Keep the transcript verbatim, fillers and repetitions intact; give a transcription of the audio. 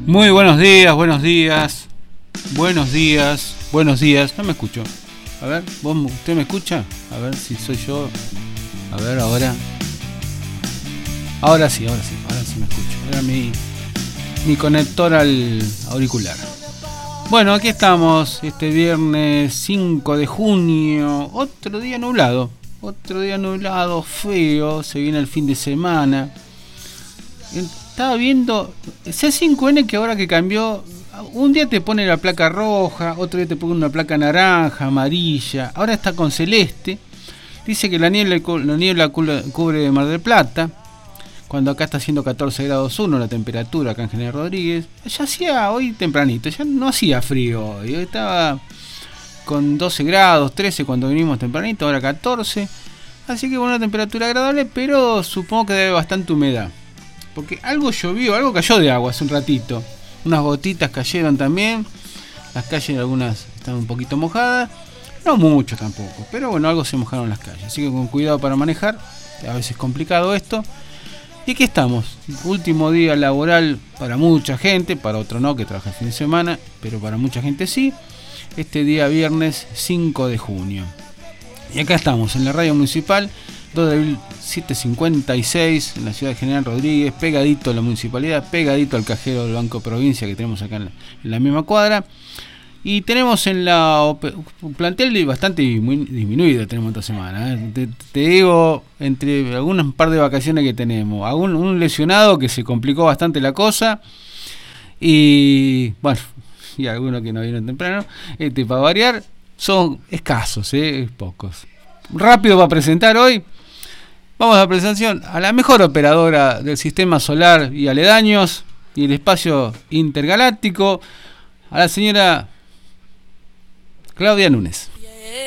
Muy buenos días, buenos días, buenos días, buenos días. No me escucho. A ver, ¿vos, ¿usted me escucha? A ver si soy yo. A ver, ahora. Ahora sí, ahora sí, ahora sí me escucho. Era mi, mi conector al auricular. Bueno, aquí estamos, este viernes cinco de junio. Otro día nublado. Otro día nublado, feo. Se viene el fin de semana. Estaba viendo C cinco N, que ahora que cambió, un día te pone la placa roja, otro día te pone una placa naranja, amarilla, ahora está con celeste. Dice que la niebla, la niebla cubre Mar del Plata, cuando acá está haciendo catorce grados uno la temperatura acá en General Rodríguez. Ya hacía hoy tempranito, ya no hacía frío hoy, hoy estaba con doce grados, trece cuando vinimos tempranito, ahora catorce. Así que buena temperatura agradable, pero supongo que debe bastante humedad. Porque algo llovió, algo cayó de agua hace un ratito. Unas gotitas cayeron también. Las calles algunas están un poquito mojadas. No mucho tampoco, pero bueno, algo se mojaron las calles. Así que con cuidado para manejar. A veces es complicado esto. Y aquí estamos. Último día laboral para mucha gente. Para otro no, que trabaja el fin de semana. Pero para mucha gente sí. Este día viernes cinco de junio. Y acá estamos en la radio municipal. dos de abril setecientos cincuenta y seis en la ciudad de General Rodríguez, pegadito a la municipalidad, pegadito al cajero del Banco Provincia que tenemos acá en la, en la misma cuadra. Y tenemos en la un plantel bastante disminuido, tenemos esta semana. ¿eh? Te, te digo, entre algunas par de vacaciones que tenemos, algún, un lesionado que se complicó bastante la cosa. Y bueno, y algunos que no vienen temprano. Este, para variar, son escasos, ¿eh? pocos. Rápido para presentar hoy. Vamos a la presentación a la mejor operadora del sistema solar y aledaños y el espacio intergaláctico, a la señora Claudia Núñez.